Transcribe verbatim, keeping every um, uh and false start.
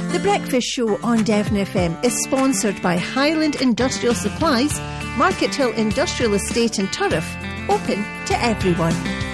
The Breakfast Show on Devon F M is sponsored by Highland Industrial Supplies, Market Hill Industrial Estate in Turriff, open to everyone.